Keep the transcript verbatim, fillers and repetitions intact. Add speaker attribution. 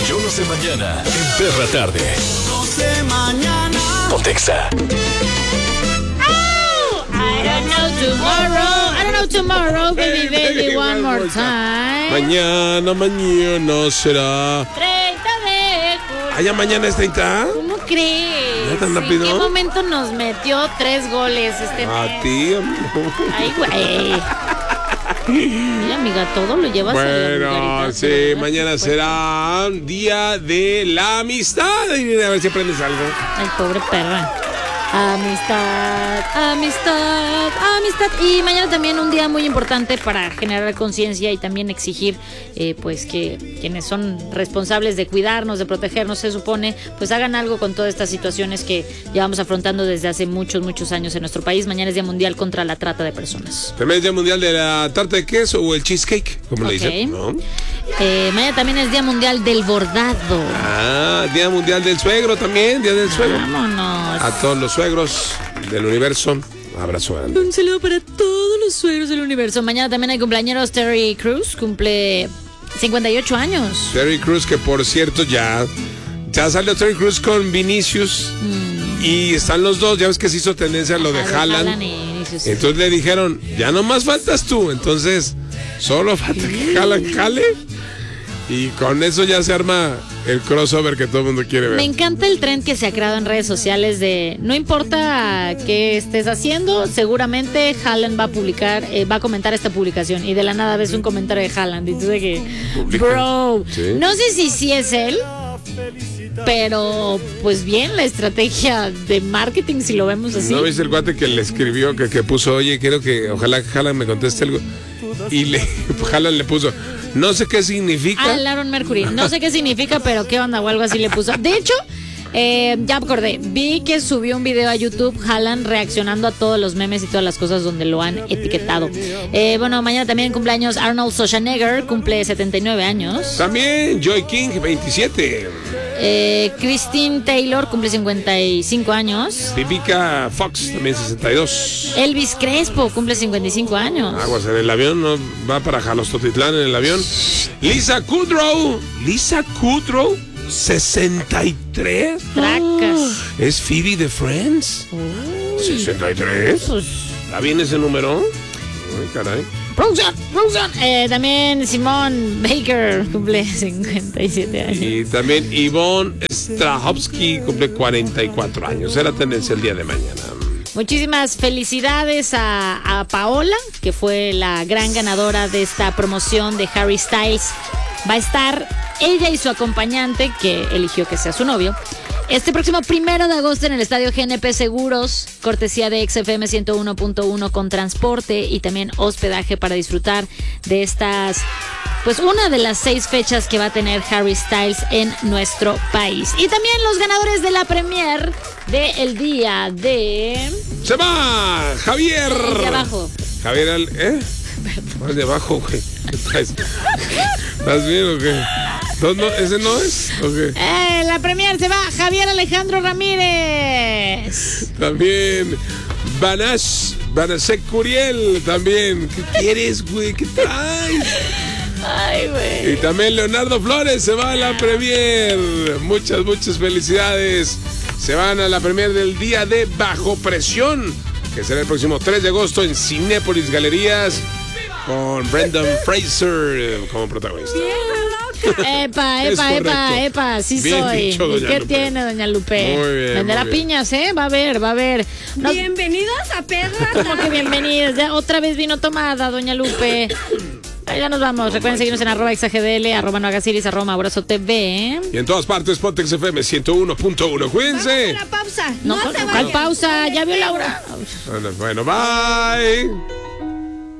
Speaker 1: Yo no sé mañana en Perra Tarde.
Speaker 2: No sé mañana.
Speaker 1: Pontexa.
Speaker 3: I don't know tomorrow, I don't know tomorrow, baby, baby, one more time.
Speaker 4: Mañana, mañana será.
Speaker 3: treinta de julio.
Speaker 4: ¿Allá mañana es treinta?
Speaker 3: ¿Cómo crees?
Speaker 4: ¿Ya tan rápido?
Speaker 3: ¿En qué momento nos metió tres goles este
Speaker 4: A
Speaker 3: mes?
Speaker 4: ti, amigo.
Speaker 3: Ay, güey. Mira, amiga, todo lo llevas a la
Speaker 4: Bueno,
Speaker 3: vulgaridad,
Speaker 4: sí,
Speaker 3: ¿verdad?
Speaker 4: mañana
Speaker 3: Pues,
Speaker 4: será día de la amistad. Y a ver si aprendes algo.
Speaker 3: Ay, pobre perra. Amistad, amistad, amistad. Y mañana también un día muy importante para generar conciencia y también exigir eh, pues que quienes son responsables de cuidarnos, de protegernos, se supone, pues hagan algo con todas estas situaciones que llevamos afrontando desde hace muchos, muchos años en nuestro país. Mañana es Día Mundial contra la Trata de Personas.
Speaker 4: También es Día Mundial de la tarta de queso o el cheesecake, como le
Speaker 3: Ok.
Speaker 4: dicen, ¿no?
Speaker 3: Eh, mañana también es Día Mundial del Bordado.
Speaker 4: Ah, Día Mundial del Suegro también, Día del Suegro.
Speaker 3: Vámonos.
Speaker 4: A todos los suegros del universo, abrazo grande.
Speaker 3: Un saludo para todos los suegros del universo. Mañana también hay cumpleaños. Terry Crews cumple cincuenta y ocho años.
Speaker 4: Terry Crews, que por cierto ya, ya salió Terry Crews con Vinicius. Mm. Y están los dos, ya ves que se hizo tendencia a lo de
Speaker 3: Ajá,
Speaker 4: Haaland.
Speaker 3: Haaland y Vinicius.
Speaker 4: Entonces le dijeron, ya nomás faltas tú. Entonces, solo falta que Haaland jale. Y con eso ya se arma el crossover que todo el mundo quiere ver.
Speaker 3: Me encanta el trend que se ha creado en redes sociales de no importa qué estés haciendo, seguramente Haaland va a publicar, eh, va a comentar esta publicación y de la nada ves un comentario de Haaland y tú de que,
Speaker 4: Publica.
Speaker 3: bro,
Speaker 4: Sí.
Speaker 3: no sé si sí es él, pero pues bien la estrategia de marketing si lo vemos así.
Speaker 4: ¿No viste el cuate que le escribió, que, que puso, oye, quiero que, ojalá que Haaland me conteste algo? Y le, Haaland le puso, no sé qué significa.
Speaker 3: Al Aaron Mercury. No sé qué significa, pero qué onda o algo así le puso. De hecho, eh, ya me acordé. Vi que subió un video a YouTube, Haaland reaccionando a todos los memes y todas las cosas donde lo han etiquetado. Eh, bueno, mañana también cumpleaños Arnold Schwarzenegger, cumple setenta y nueve años.
Speaker 4: También Joy King, veintisiete.
Speaker 3: Eh, Christine Taylor cumple cincuenta y cinco años.
Speaker 4: Vivica Fox, también sesenta y dos.
Speaker 3: Elvis Crespo cumple cincuenta y cinco años.
Speaker 4: Aguas en el avión, no va para Jalostotitlán en el avión. Lisa Kudrow, Lisa Kudrow, sesenta y tres.
Speaker 3: Tracas.
Speaker 4: ¿Es Phoebe de Friends?
Speaker 3: Uy,
Speaker 4: ¿sesenta y tres?
Speaker 3: pues,
Speaker 4: ¿Está bien ese número? Ay, caray.
Speaker 3: producción, producción. Eh, también Simone Baker cumple cincuenta y siete años.
Speaker 4: Y también Yvonne Strahovski cumple cuarenta y cuatro años. Será tendencia el día de mañana.
Speaker 3: Muchísimas felicidades a, a Paola, que fue la gran ganadora de esta promoción de Harry Styles. Va a estar ella y su acompañante, que eligió que sea su novio, este próximo primero de agosto en el estadio G N P Seguros, cortesía de X F M ciento uno punto uno con transporte y también hospedaje para disfrutar de estas, pues una de las seis fechas que va a tener Harry Styles en nuestro país. Y también los ganadores de la premier del día de...
Speaker 4: ¡Se va! ¡Javier!
Speaker 3: El de abajo.
Speaker 4: Javier, al- ¿eh? ¿Cuál de abajo, güey? ¿Qué traes? ¿Estás bien o qué? ¿No, no, ¿Ese no es? ¿O qué?
Speaker 3: Eh, la premier se va Javier Alejandro Ramírez.
Speaker 4: También Banash, Banasek Curiel, también. ¿Qué quieres, güey? ¿Qué traes?
Speaker 3: Ay, güey.
Speaker 4: Y también Leonardo Flores se va a la premier. Muchas, muchas felicidades. Se van a la premier del día de Bajo Presión, que será el próximo tres de agosto en Cinépolis Galerías, con Brendan Fraser como protagonista.
Speaker 3: Epa,
Speaker 4: Es
Speaker 3: epa, epa,
Speaker 4: correcto.
Speaker 3: epa, sí
Speaker 4: Bien
Speaker 3: soy.
Speaker 4: dicho,
Speaker 3: ¿Y
Speaker 4: doña
Speaker 3: qué
Speaker 4: Lupe.
Speaker 3: tiene, doña Lupe?
Speaker 4: Muy bien,
Speaker 3: Venderá
Speaker 4: muy bien.
Speaker 3: piñas, ¿eh? Va a ver, va a ver. No,
Speaker 5: Bienvenidos a Perra.
Speaker 3: ¿cómo que bienvenidos? Ya otra vez vino tomada, doña Lupe. Ahí ya nos vamos. Recuerden seguirnos en arroba exagdl, arroba no hagas iris, arroba abrazo T V, ¿eh?
Speaker 4: Y en todas partes, Pontex F M ciento uno punto uno. Cuídense.
Speaker 5: La pausa.
Speaker 3: No,
Speaker 5: No,
Speaker 3: ¿cuál
Speaker 5: se
Speaker 3: cuál
Speaker 5: vayan.
Speaker 3: pausa? Ya vio Laura.
Speaker 4: Bueno, bye.